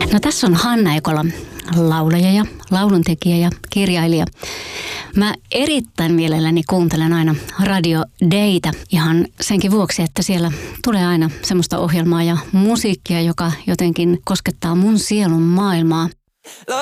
No tässä on Hanna Ekola, laulaja ja lauluntekijä ja kirjailija. Mä erittäin mielelläni kuuntelen aina Radio Daytä ihan senkin vuoksi, että siellä tulee aina semmoista ohjelmaa ja musiikkia, joka jotenkin koskettaa mun sielun maailmaa.